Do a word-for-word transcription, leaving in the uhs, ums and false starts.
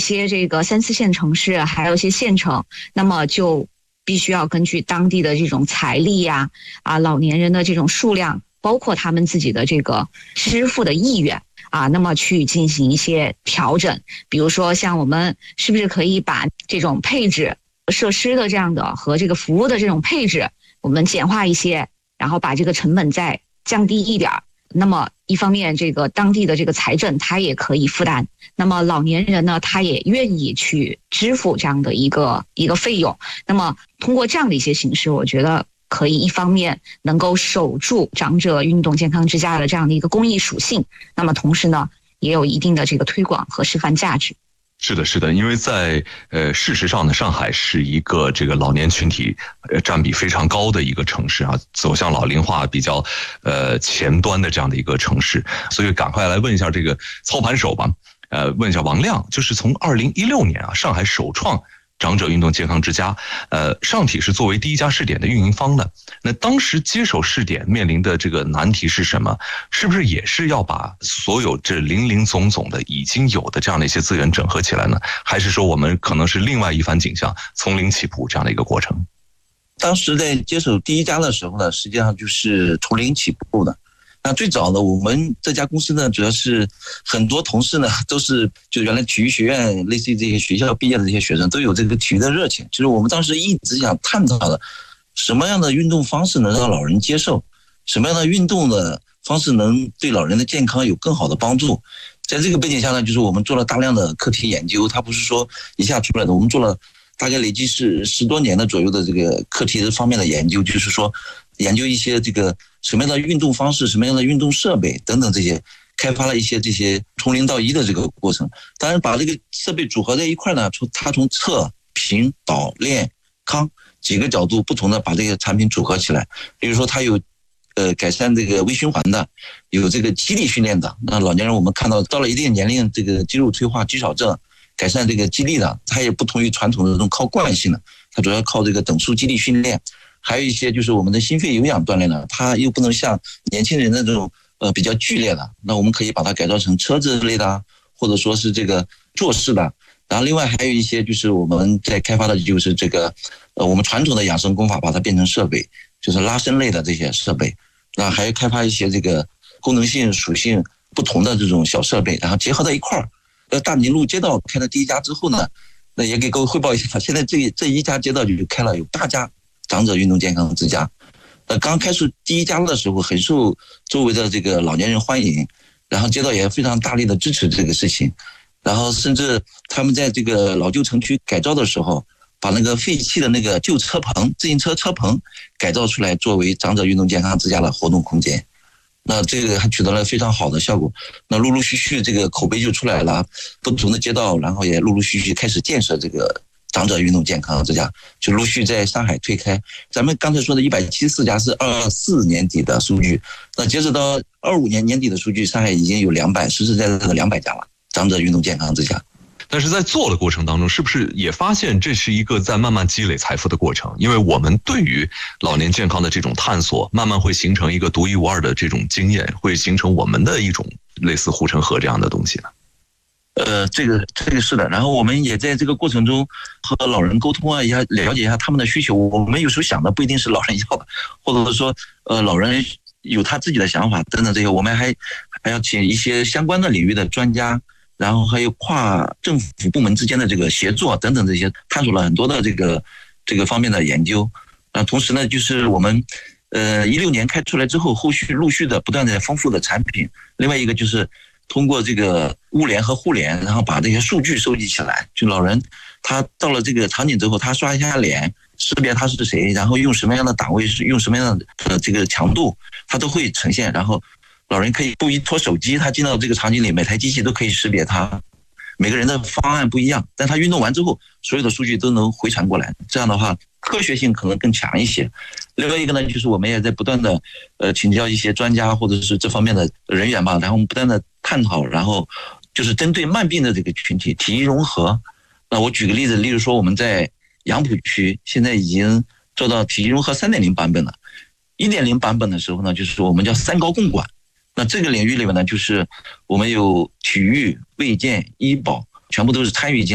些这个三四线城市，还有一些县城，那么就必须要根据当地的这种财力呀、啊，啊老年人的这种数量，包括他们自己的这个支付的意愿啊，那么去进行一些调整。比如说，像我们是不是可以把这种配置设施的这样的和这个服务的这种配置，我们简化一些，然后把这个成本再降低一点。那么一方面，这个当地的这个财政他也可以负担，那么老年人呢，他也愿意去支付这样的一个一个费用。那么通过这样的一些形式，我觉得可以一方面能够守住长者运动健康之家的这样的一个公益属性，那么同时呢，也有一定的这个推广和示范价值。 是的，是的，因为在呃，事实上呢，上海是一个这个老年群体呃占比非常高的一个城市啊，走向老龄化比较呃前端的这样的一个城市，所以赶快来问一下这个操盘手吧，呃，问一下王亮，就是从二零一六年啊，上海首创长者运动健康之家，呃，上体是作为第一家试点的运营方的。那当时接手试点面临的这个难题是什么？是不是也是要把所有这零零总总的已经有的这样的一些资源整合起来呢？还是说我们可能是另外一番景象，从零起步这样的一个过程？ 当时在接手第一家的时候呢，实际上就是从零起步的。那最早呢，我们这家公司呢，主要是很多同事呢都是就原来体育学院，类似于这些学校毕业的这些学生，都有这个体育的热情。其实我们当时一直想探讨的，什么样的运动方式能让老人接受，什么样的运动的方式能对老人的健康有更好的帮助。在这个背景下呢，就是我们做了大量的课题研究，它不是说一下出来的，我们做了大概累计是十多年的左右的这个课题方面的研究，就是说研究一些这个什么样的运动方式，什么样的运动设备等等这些，开发了一些这些从零到一的这个过程。当然把这个设备组合在一块呢，从它从测评导练康几个角度不同的把这个产品组合起来。比如说它有呃改善这个微循环的，有这个肌力训练的，那老年人我们看到到了一定年龄，这个肌肉退化肌少症改善这个肌力的，它也不同于传统的这种靠惯性的，它主要靠这个等速肌力训练。还有一些就是我们的心肺有氧锻炼的，它又不能像年轻人的这种呃比较剧烈的，那我们可以把它改造成车子类的，或者说是这个坐式的。然后另外还有一些就是我们在开发的就是这个呃我们传统的养生功法把它变成设备，就是拉伸类的这些设备。那还开发一些这个功能性属性不同的这种小设备，然后结合在一块儿。呃大宁路街道开了第一家之后呢，那也给各位汇报一下，现在这这一家街道就开了有八家长者运动健康之家。呃，刚开始第一家的时候很受周围的这个老年人欢迎，然后街道也非常大力的支持这个事情，然后甚至他们在这个老旧城区改造的时候，把那个废弃的那个旧车棚、自行车车棚改造出来，作为长者运动健康之家的活动空间。那这个还取得了非常好的效果。那陆陆续续这个口碑就出来了，不同的街道，然后也陆陆续续开始建设这个长者运动健康之家，就陆续在上海推开。咱们刚才说的一百七十四家是二四年底的数据，那截止到二五年年底的数据，上海已经有两百，实实在在的两百家了，长者运动健康之家。 但是在做的过程当中，是不是也发现这是一个在慢慢积累财富的过程？因为我们对于老年健康的这种探索，慢慢会形成一个独一无二的这种经验，会形成我们的一种类似护城河这样的东西呢？ 呃，这个这个是的，然后我们也在这个过程中和老人沟通啊，也了解一下他们的需求。我们有时候想的不一定是老人要的，或者是说呃老人有他自己的想法等等这些，我们还还要请一些相关的领域的专家，然后还有跨政府部门之间的这个协作等等这些，探索了很多的这个这个方面的研究。啊，同时呢，就是我们呃一六年开出来之后，后续陆续的不断的丰富的产品。另外一个就是通过这个物联和互联，然后把这些数据收集起来，就老人他到了这个场景之后，他刷一下脸，识别他是谁，然后用什么样的档位，用什么样的这个强度，他都会呈现。然后老人可以不依托手机，他进到这个场景里，每台机器都可以识别他。每个人的方案不一样，但他运动完之后，所有的数据都能回传过来。这样的话，科学性可能更强一些。另外一个呢，就是我们也在不断的呃请教一些专家或者是这方面的人员吧，然后我们不断的探讨，然后就是针对慢病的这个群体体育融合。那我举个例子，例如说我们在杨浦区现在已经做到体育融合 三点零 版本了。一点零 版本的时候呢，就是我们叫三高共管。那这个领域里面呢，就是我们有体育、卫健、医保，全部都是参与进